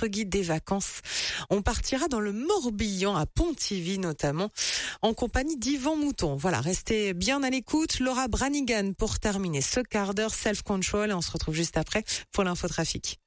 notre guide des vacances. On partira dans le Morbihan, à Pontivy notamment, en compagnie d'Yvan Mouton. Voilà, restez bien à l'écoute. Laura Branigan pour terminer ce quart d'heure self-control et on se retrouve juste après pour l'infotrafic.